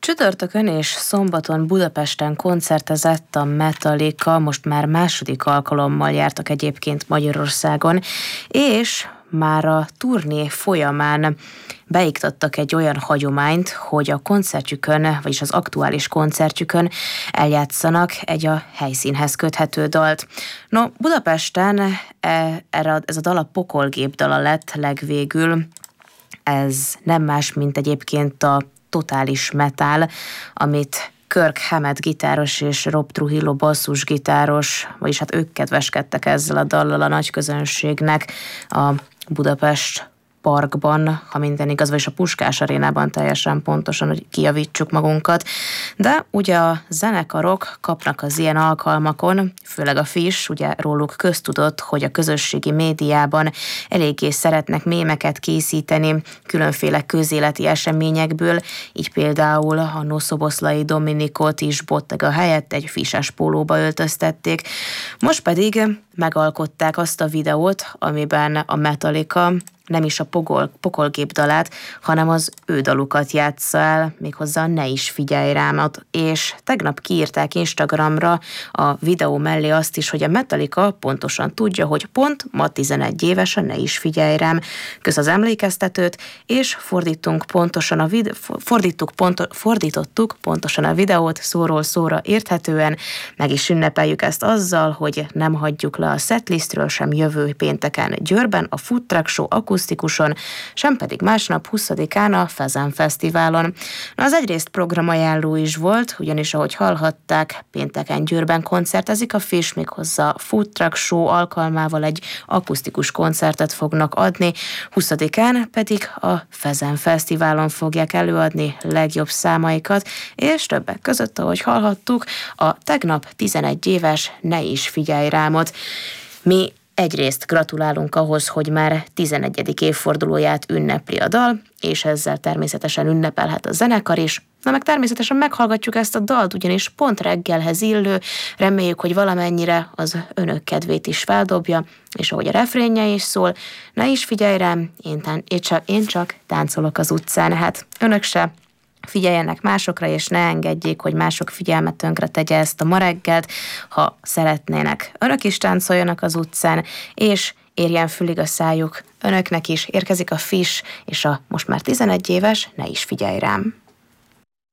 Csütörtökön és szombaton Budapesten koncertezett a Metallica, most már második alkalommal jártak egyébként Magyarországon, és már a turné folyamán beiktattak egy olyan hagyományt, hogy a koncertjük,ön vagyis az aktuális koncertjükön eljátszanak egy a helyszínhez köthető dalt. No, Budapesten ez a dal a Pokolgép dala lett legvégül. Ez nem más, mint egyébként a totális metal, amit Kirk Hammett gitáros és Rob Trujillo basszusgitáros, vagyis hát ők kedveskedtek ezzel a dallal a nagy közönségnek a Budapest Parkban, ha minden igaz, vagyis a Puskás Arénában teljesen pontosan, hogy kijavítsuk magunkat. De ugye a zenekarok kapnak az ilyen alkalmakon, főleg a Fish, ugye róluk köztudott, hogy a közösségi médiában eléggé szeretnek mémeket készíteni különféle közéleti eseményekből, így például a Noszoboszlai Dominikot is Bottega helyett egy Fish-es pólóba öltöztették. Most pedig megalkották azt a videót, amiben a Metallica nem is a Pokolgép dalát, hanem az ő dalukat játsza el, méghozzá Ne is figyelj rámat, és tegnap kiírták Instagramra a videó mellé azt is, hogy a Metallica pontosan tudja, hogy pont ma 11 éves a Ne is figyelj rám. Kösz az emlékeztetőt, és fordítottuk pontosan a videót szóról szóra érthetően, meg is ünnepeljük ezt azzal, hogy nem hagyjuk le a setlistről sem jövő pénteken Győrben a Food Truck Show akusztikuson, sem pedig másnap 20-án a Fezen Fesztiválon. Az egyrészt programajánló is volt, ugyanis ahogy hallhatták, pénteken Győrben koncertezik a Fish, méghozzá Food Truck Show alkalmával egy akusztikus koncertet fognak adni, 20-án pedig a Fezen Fesztiválon fogják előadni legjobb számaikat, és többek között, ahogy hallhattuk, a tegnap 11 éves Ne is figyelj rámot. Mi egyrészt gratulálunk ahhoz, hogy már 11. évfordulóját ünnepli a dal, és ezzel természetesen ünnepelhet a zenekar is. Na meg természetesen meghallgatjuk ezt a dalt, ugyanis pont reggelhez illő, reméljük, hogy valamennyire az önök kedvét is feldobja, és ahogy a refrénje is szól, ne is figyelj rám, én csak táncolok az utcán. Hát önök se figyeljenek másokra, és ne engedjék, hogy mások figyelmet tönkre tegye ezt a ma reggelt. Ha szeretnének, önök is táncoljanak az utcán, és érjen fülig a szájuk. Önöknek is érkezik a Fish, és a most már 11 éves Ne is figyelj rám.